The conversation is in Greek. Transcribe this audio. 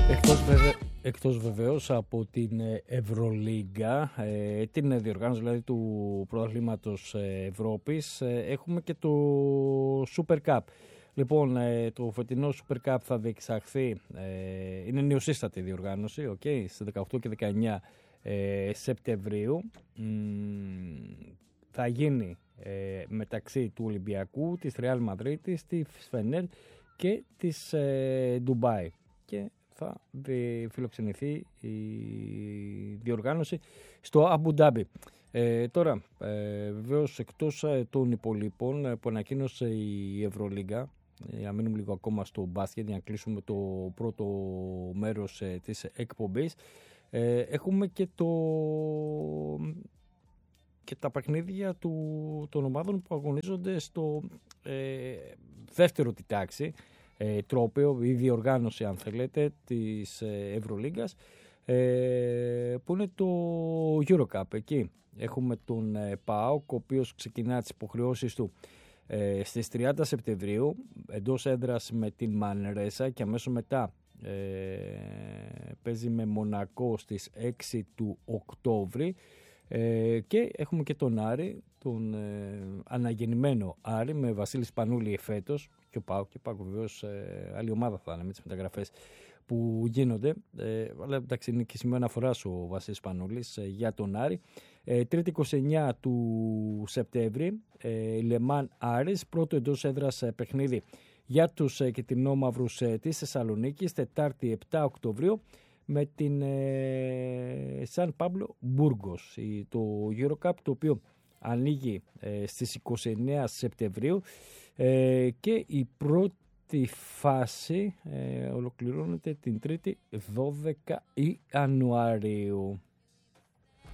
Εκτός βεβαίως από την Ευρωλίγκα, την διοργάνωση δηλαδή του πρωταθλήματος Ευρώπης, έχουμε και το Super Cup. Λοιπόν, το φετινό Super Cup θα διεξαχθεί, είναι νεοσύστατη διοργάνωση, στις 18 και 19 Σεπτεμβρίου. Θα γίνει μεταξύ του Ολυμπιακού, της Ρεάλ Μαδρίτης, της Φενέρ και της Ντουμπάι. Και θα φιλοξενηθεί η διοργάνωση στο Αμπου Ντάμπι. Τώρα, βεβαίως, εκτός των υπολείπων που ανακοίνωσε η Ευρωλίγκα, να μείνουμε λίγο ακόμα στο μπάσκετ για να κλείσουμε το πρώτο μέρος της εκπομπής, έχουμε και τα παιχνίδια των ομάδων που αγωνίζονται στο δεύτερο τη τάξη τρόπαιο ή διοργάνωση, αν θέλετε, της Ευρωλίγκας, που είναι το EuroCup. Εκεί έχουμε τον ΠΑΟΚ, ο οποίος ξεκινά τις υποχρεώσεις του στις 30 Σεπτεμβρίου εντός έδρας με την Μανρέσα και αμέσως μετά παίζει με Μονακό στις 6 του Οκτώβρη. Και έχουμε και τον Άρη, τον αναγεννημένο Άρη με Βασίλη Σπανούλη εφέτος, και ο ΠΑΟΚ βεβαίως άλλη ομάδα θα είναι με τις μεταγραφές που γίνονται, αλλά εντάξει, είναι και σημείο αναφοράς ο Βασίλης Σπανούλης για τον Άρη. Τρίτη 29 του Σεπτέμβρη, Λεμάν Άρης, πρώτο εντός έδρας παιχνίδι για τους κυτρινόμαυρους της Θεσσαλονίκης. Τετάρτη 7 Οκτωβρίου με την Σαν Πάμπλο Μπουργκος. Το EuroCup, το οποίο ανοίγει στις 29 Σεπτεμβρίου και η πρώτη φάση ολοκληρώνεται την 3η 12 Ιανουαρίου.